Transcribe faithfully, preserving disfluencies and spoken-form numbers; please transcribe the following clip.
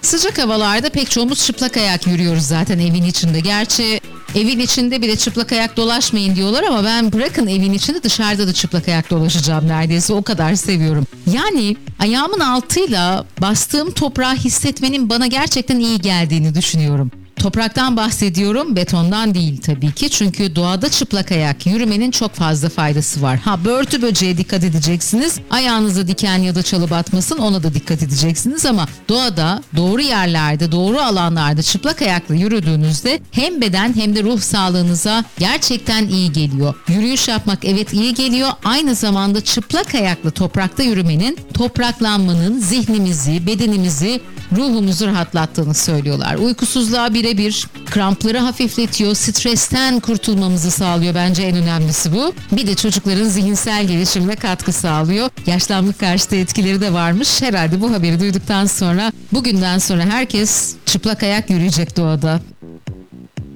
Sıcak havalarda pek çoğumuz çıplak ayak yürüyoruz zaten evin içinde. Gerçi evin içinde bile çıplak ayak dolaşmayın diyorlar ama ben bırakın evin içinde dışarıda da çıplak ayak dolaşacağım neredeyse, o kadar seviyorum. Yani ayağımın altıyla bastığım toprağı hissetmenin bana gerçekten iyi geldiğini düşünüyorum. Topraktan bahsediyorum, betondan değil tabii ki. Çünkü doğada çıplak ayak yürümenin çok fazla faydası var. Ha, börtü böceğe dikkat edeceksiniz. Ayağınıza diken ya da çalı batmasın, ona da dikkat edeceksiniz ama doğada doğru yerlerde, doğru alanlarda çıplak ayakla yürüdüğünüzde hem beden hem de ruh sağlığınıza gerçekten iyi geliyor. Yürüyüş yapmak evet iyi geliyor. Aynı zamanda çıplak ayakla toprakta yürümenin, topraklanmanın zihnimizi, bedenimizi, ruhumuzu rahatlattığını söylüyorlar. Uykusuzluğa birebir, krampları hafifletiyor, stresten kurtulmamızı sağlıyor, bence en önemlisi bu. Bir de çocukların zihinsel gelişimine katkı sağlıyor. Yaşlanmak karşıtı etkileri de varmış. Herhalde bu haberi duyduktan sonra, bugünden sonra herkes çıplak ayak yürüyecek doğada.